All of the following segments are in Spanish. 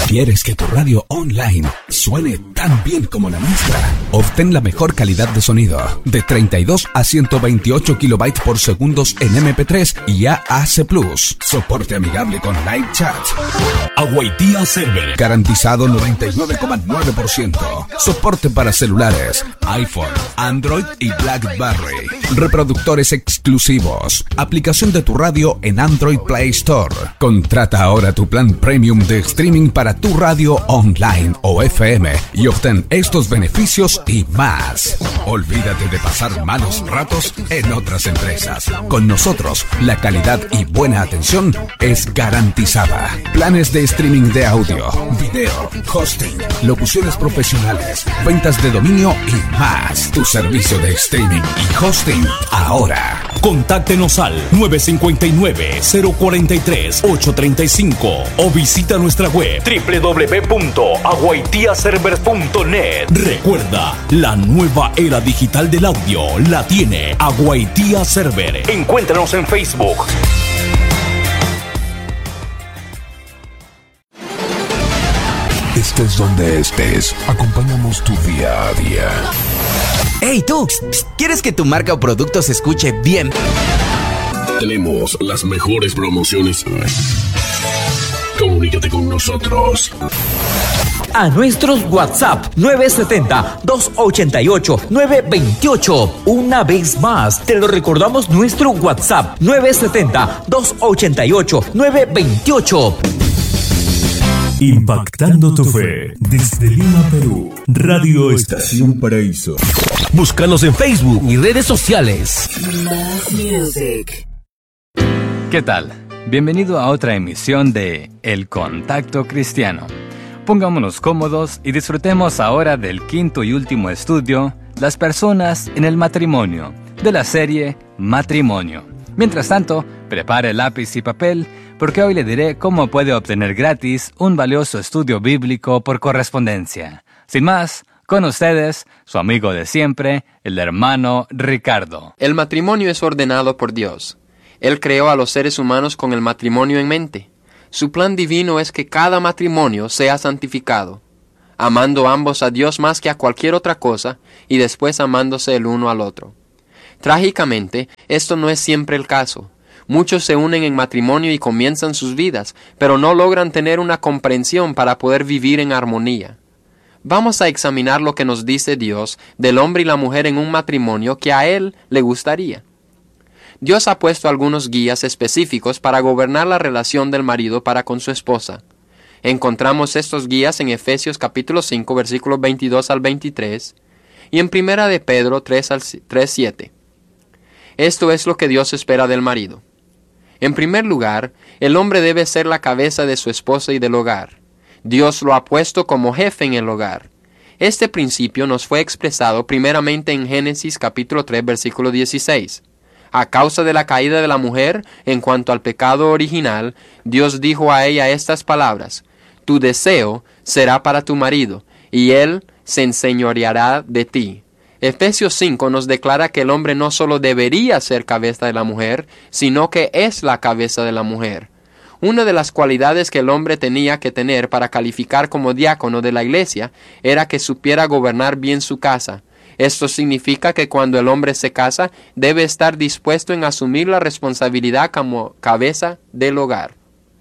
¿Quieres que tu radio online suene tan bien como la nuestra? Obtén la mejor calidad de sonido, de 32 a 128 kilobytes por segundos en MP3 y AAC+. Soporte amigable con live chat. Aguaitía Server. Garantizado 99,9%. Soporte para celulares, iPhone, Android y BlackBerry. Reproductores exclusivos. Aplicación de tu radio en Android Play Store. Contrata ahora tu plan premium de streaming para tu radio online o FM y obtén estos beneficios y más. Olvídate de pasar malos ratos en otras empresas. Con nosotros, la calidad y buena atención es garantizada. Planes de streaming de audio, video, hosting, locuciones profesionales, ventas de dominio y más. Tu servicio de streaming y hosting ahora. Contáctenos al 959-043-835 o visita nuestra web www.aguaitiaserver.net. Recuerda, la nueva era digital del audio la tiene Aguaitía Server. Encuéntranos en Facebook. Estés donde estés, acompañamos tu día a día. ¡Hey tú! ¿Quieres que tu marca o producto se escuche bien? Tenemos las mejores promociones. Comunícate con nosotros. A nuestros WhatsApp 970-288-928. Una vez más, te lo recordamos, nuestro WhatsApp 970-288-928. Impactando tu fe desde Lima, Perú. Radio Estación Paraíso. Búscanos en Facebook y redes sociales. ¿Qué tal? Bienvenido a otra emisión de El Contacto Cristiano. Pongámonos cómodos y disfrutemos ahora del quinto y último estudio, Las personas en el matrimonio, de la serie Matrimonio. Mientras tanto, prepare lápiz y papel, porque hoy le diré cómo puede obtener gratis un valioso estudio bíblico por correspondencia. Sin más, con ustedes, su amigo de siempre, el hermano Ricardo. El matrimonio es ordenado por Dios. Él creó a los seres humanos con el matrimonio en mente. Su plan divino es que cada matrimonio sea santificado, amando ambos a Dios más que a cualquier otra cosa y después amándose el uno al otro. Trágicamente, esto no es siempre el caso. Muchos se unen en matrimonio y comienzan sus vidas, pero no logran tener una comprensión para poder vivir en armonía. Vamos a examinar lo que nos dice Dios del hombre y la mujer en un matrimonio que a Él le gustaría. Dios ha puesto algunos guías específicos para gobernar la relación del marido para con su esposa. Encontramos estos guías en Efesios capítulo 5, versículos 22 al 23, y en 1 de Pedro 3:7. Esto es lo que Dios espera del marido. En primer lugar, el hombre debe ser la cabeza de su esposa y del hogar. Dios lo ha puesto como jefe en el hogar. Este principio nos fue expresado primeramente en Génesis capítulo 3, versículo 16. A causa de la caída de la mujer, en cuanto al pecado original, Dios dijo a ella estas palabras: tu deseo será para tu marido, y él se enseñoreará de ti. Efesios 5 nos declara que el hombre no solo debería ser cabeza de la mujer, sino que es la cabeza de la mujer. Una de las cualidades que el hombre tenía que tener para calificar como diácono de la iglesia era que supiera gobernar bien su casa. Esto significa que cuando el hombre se casa, debe estar dispuesto en asumir la responsabilidad como cabeza del hogar.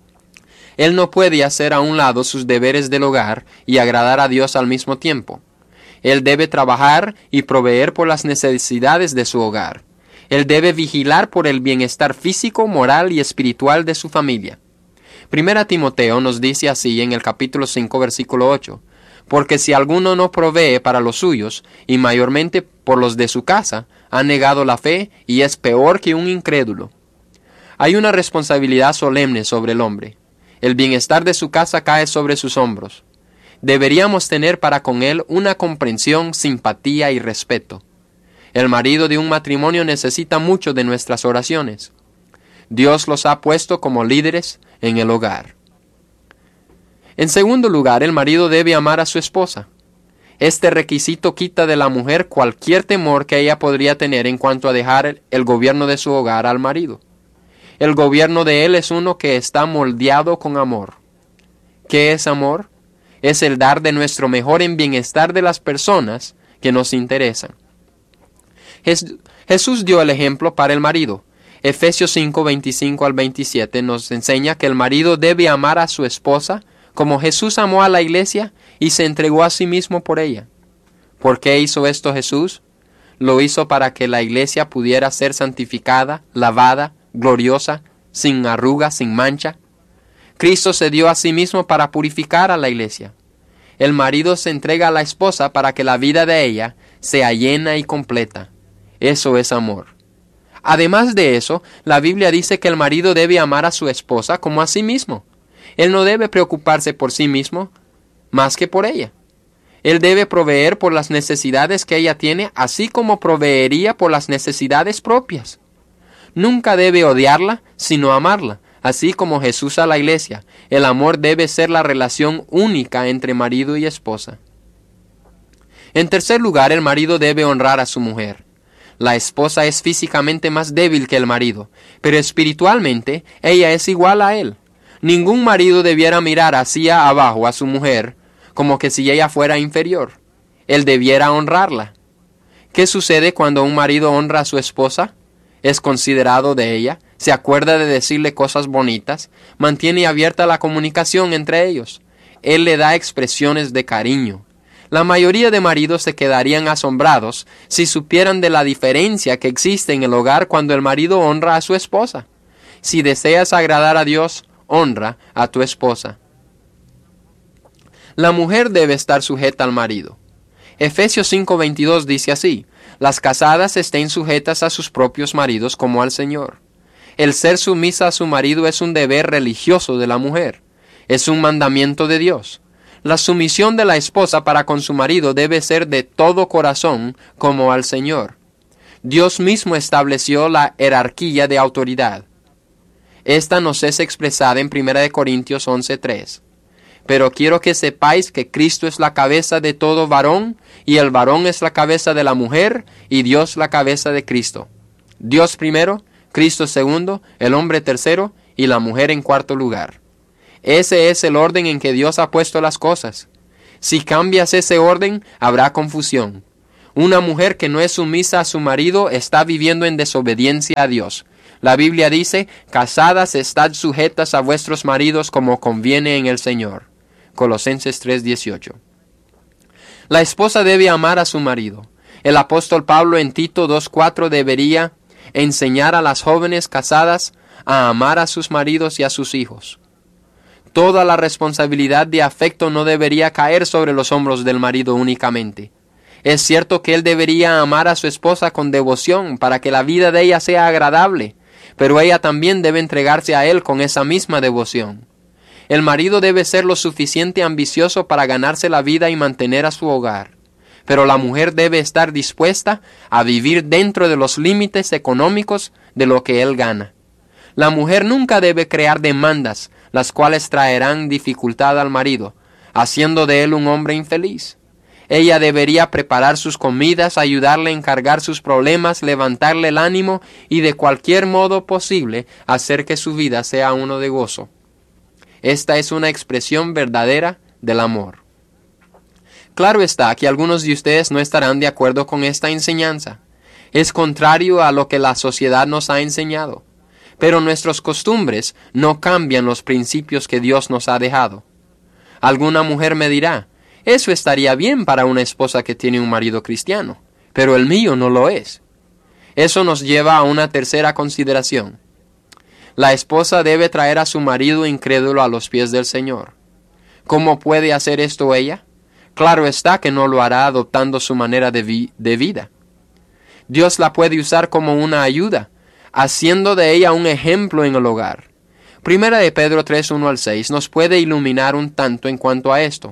Él no puede hacer a un lado sus deberes del hogar y agradar a Dios al mismo tiempo. Él debe trabajar y proveer por las necesidades de su hogar. Él debe vigilar por el bienestar físico, moral y espiritual de su familia. 1 Timoteo nos dice así en el capítulo 5, versículo 8. Porque si alguno no provee para los suyos, y mayormente por los de su casa, ha negado la fe y es peor que un incrédulo. Hay una responsabilidad solemne sobre el hombre. El bienestar de su casa cae sobre sus hombros. Deberíamos tener para con él una comprensión, simpatía y respeto. El marido de un matrimonio necesita mucho de nuestras oraciones. Dios los ha puesto como líderes en el hogar. En segundo lugar, el marido debe amar a su esposa. Este requisito quita de la mujer cualquier temor que ella podría tener en cuanto a dejar el gobierno de su hogar al marido. El gobierno de él es uno que está moldeado con amor. ¿Qué es amor? es el dar de nuestro mejor en bienestar de las personas que nos interesan. Jesús dio el ejemplo para el marido. Efesios 5, 25 al 27 nos enseña que el marido debe amar a su esposa como Jesús amó a la iglesia y se entregó a sí mismo por ella. ¿Por qué hizo esto Jesús? Lo hizo para que la iglesia pudiera ser santificada, lavada, gloriosa, sin arruga, sin mancha. Cristo se dio a sí mismo para purificar a la iglesia. El marido se entrega a la esposa para que la vida de ella sea llena y completa. Eso es amor. Además de eso, la Biblia dice que el marido debe amar a su esposa como a sí mismo. Él no debe preocuparse por sí mismo más que por ella. Él debe proveer por las necesidades que ella tiene, así como proveería por las necesidades propias. Nunca debe odiarla, sino amarla, así como Jesús a la iglesia. El amor debe ser la relación única entre marido y esposa. En tercer lugar, el marido debe honrar a su mujer. La esposa es físicamente más débil que el marido, pero espiritualmente ella es igual a él. Ningún marido debiera mirar hacia abajo a su mujer como que si ella fuera inferior. Él debiera honrarla. ¿Qué sucede cuando un marido honra a su esposa? Es considerado de ella, se acuerda de decirle cosas bonitas, mantiene abierta la comunicación entre ellos. Él le da expresiones de cariño. La mayoría de maridos se quedarían asombrados si supieran de la diferencia que existe en el hogar cuando el marido honra a su esposa. Si deseas agradar a Dios, honra a tu esposa. La mujer debe estar sujeta al marido. Efesios 5:22 dice así: las casadas estén sujetas a sus propios maridos como al Señor. El ser sumisa a su marido es un deber religioso de la mujer. Es un mandamiento de Dios. La sumisión de la esposa para con su marido debe ser de todo corazón como al Señor. Dios mismo estableció la jerarquía de autoridad. Esta nos es expresada en 1 Corintios 11:3. Pero quiero que sepáis que Cristo es la cabeza de todo varón, y el varón es la cabeza de la mujer, y Dios la cabeza de Cristo. Dios primero, Cristo segundo, el hombre tercero, y la mujer en cuarto lugar. Ese es el orden en que Dios ha puesto las cosas. Si cambias ese orden, habrá confusión. Una mujer que no es sumisa a su marido está viviendo en desobediencia a Dios. La Biblia dice: casadas, estad sujetas a vuestros maridos como conviene en el Señor. Colosenses 3:18. La esposa debe amar a su marido. El apóstol Pablo en Tito 2:4 debería enseñar a las jóvenes casadas a amar a sus maridos y a sus hijos. Toda la responsabilidad de afecto no debería caer sobre los hombros del marido únicamente. Es cierto que él debería amar a su esposa con devoción para que la vida de ella sea agradable, pero ella también debe entregarse a él con esa misma devoción. El marido debe ser lo suficiente ambicioso para ganarse la vida y mantener a su hogar, pero la mujer debe estar dispuesta a vivir dentro de los límites económicos de lo que él gana. La mujer nunca debe crear demandas, las cuales traerán dificultad al marido, haciendo de él un hombre infeliz. Ella debería preparar sus comidas, ayudarle a encargar sus problemas, levantarle el ánimo y de cualquier modo posible hacer que su vida sea uno de gozo. Esta es una expresión verdadera del amor. Claro está que algunos de ustedes no estarán de acuerdo con esta enseñanza. Es contrario a lo que la sociedad nos ha enseñado. Pero nuestras costumbres no cambian los principios que Dios nos ha dejado. Alguna mujer me dirá: eso estaría bien para una esposa que tiene un marido cristiano, pero el mío no lo es. Eso nos lleva a una tercera consideración. La esposa debe traer a su marido incrédulo a los pies del Señor. ¿Cómo puede hacer esto ella? Claro está que no lo hará adoptando su manera de vida. Dios la puede usar como una ayuda, haciendo de ella un ejemplo en el hogar. Primera de Pedro 3:1-6 nos puede iluminar un tanto en cuanto a esto.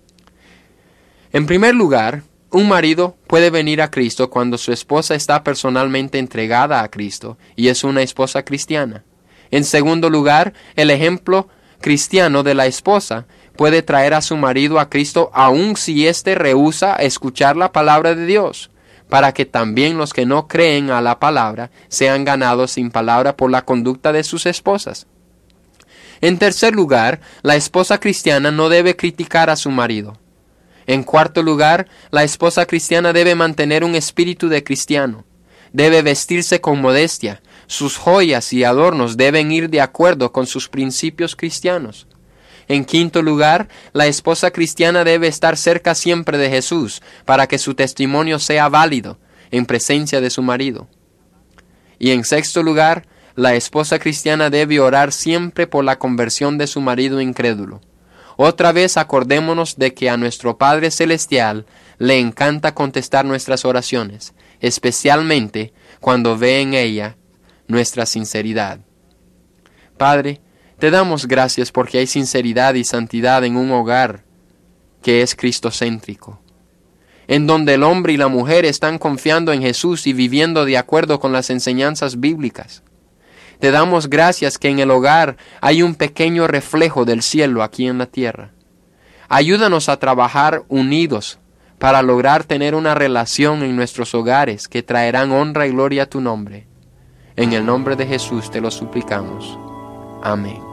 En primer lugar, un marido puede venir a Cristo cuando su esposa está personalmente entregada a Cristo y es una esposa cristiana. En segundo lugar, el ejemplo cristiano de la esposa puede traer a su marido a Cristo aun si éste rehúsa escuchar la palabra de Dios, para que también los que no creen a la palabra sean ganados sin palabra por la conducta de sus esposas. En tercer lugar, la esposa cristiana no debe criticar a su marido. En cuarto lugar, la esposa cristiana debe mantener un espíritu de cristiano. Debe vestirse con modestia. Sus joyas y adornos deben ir de acuerdo con sus principios cristianos. En quinto lugar, la esposa cristiana debe estar cerca siempre de Jesús para que su testimonio sea válido en presencia de su marido. Y en sexto lugar, la esposa cristiana debe orar siempre por la conversión de su marido incrédulo. Otra vez acordémonos de que a nuestro Padre Celestial le encanta contestar nuestras oraciones, especialmente cuando ve en ella nuestra sinceridad. Padre, te damos gracias porque hay sinceridad y santidad en un hogar que es cristocéntrico, en donde el hombre y la mujer están confiando en Jesús y viviendo de acuerdo con las enseñanzas bíblicas. Te damos gracias que en el hogar hay un pequeño reflejo del cielo aquí en la tierra. Ayúdanos a trabajar unidos para lograr tener una relación en nuestros hogares que traerán honra y gloria a tu nombre. En el nombre de Jesús te lo suplicamos. Amén.